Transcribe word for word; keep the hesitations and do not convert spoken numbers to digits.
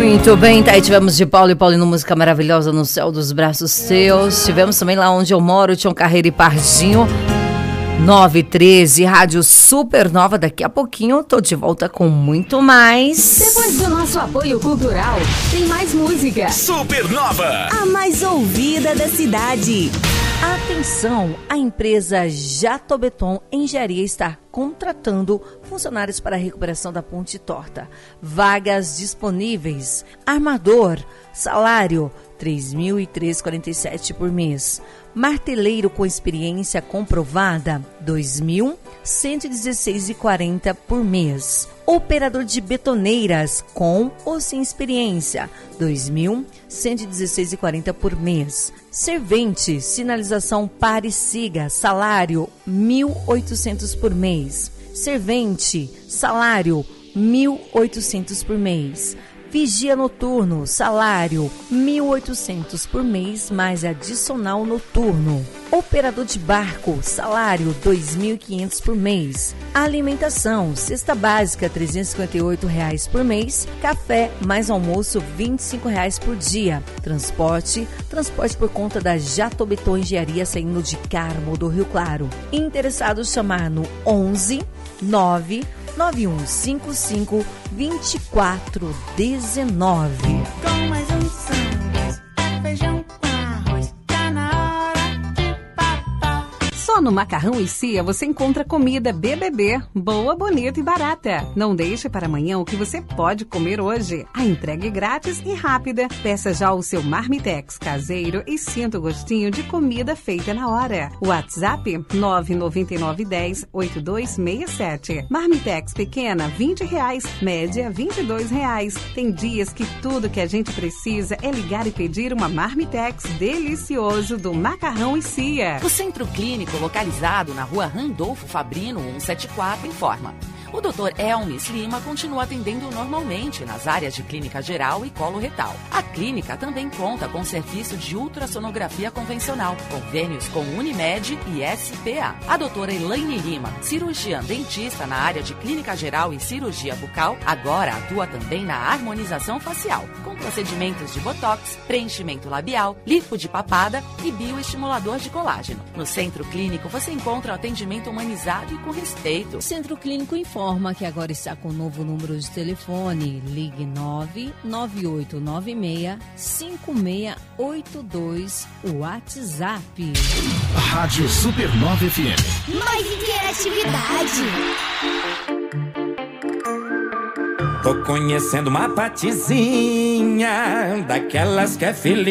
Muito bem, tá aí tivemos de Paulo e Paulino, música maravilhosa, No Céu dos Braços Teus. Tivemos também Lá Onde Eu Moro, Tião Carreira e Pardinho. nove e treze, Rádio Supernova. Daqui a pouquinho tô de volta com muito mais. Depois do nosso apoio cultural, tem mais música. Supernova, a mais ouvida da cidade. Atenção, a empresa Jatobeton Engenharia está contratando funcionários para a recuperação da ponte torta. Vagas disponíveis. Armador, salário três mil e trezentos e quarenta e sete reais por mês. Marteleiro com experiência comprovada, dois mil cento e dezesseis reais e quarenta centavos por mês. Operador de betoneiras com ou sem experiência, dois mil cento e dezesseis reais e quarenta centavos por mês. Servente, sinalização pare e siga, salário mil e oitocentos reais por mês. Servente, salário mil e oitocentos reais por mês. Vigia noturno, salário mil e oitocentos reais por mês, mais adicional noturno. Operador de barco, salário dois mil e quinhentos reais por mês. Alimentação, cesta básica trezentos e cinquenta e oito reais por mês. Café mais almoço vinte e cinco reais por dia. Transporte, transporte por conta da Jatobeton Engenharia saindo de Carmo do Rio Claro. Interessados chamar no onze nove nove um cinco cinco dois quatro um nove. Com mais um sanduíche, feijão com arroz, tá na hora de papar. Só no Macarrão e Cia você encontra comida B B B, boa, bonita e barata. Não deixe para amanhã o que você pode comer hoje. A entrega é grátis e rápida. Peça já o seu Marmitex caseiro e sinta o gostinho de comida feita na hora. WhatsApp nove nove nove um zero oito dois seis sete. Marmitex pequena vinte reais, média vinte e dois reais. Tem dias que tudo que a gente precisa é ligar e pedir uma Marmitex delicioso do Macarrão e Cia. O Centro Clínico, localizado na rua Randolfo Fabrino cento e setenta e quatro, informa. O doutor Elmis Lima continua atendendo normalmente nas áreas de clínica geral e colo retal. A clínica também conta com serviço de ultrassonografia convencional, convênios com Unimed e S P A. A doutora Elaine Lima, cirurgiã dentista na área de clínica geral e cirurgia bucal, agora atua também na harmonização facial, com procedimentos de botox, preenchimento labial, lipo de papada e bioestimulador de colágeno. No Centro Clínico você encontra o atendimento humanizado e com respeito. Centro Clínico informa que agora está com um novo número de telefone. Ligue nove nove oito nove seis cinco seis oito dois. WhatsApp. Rádio Supernova F M. Mais interatividade. Tô conhecendo uma patizinha, daquelas que é feliz.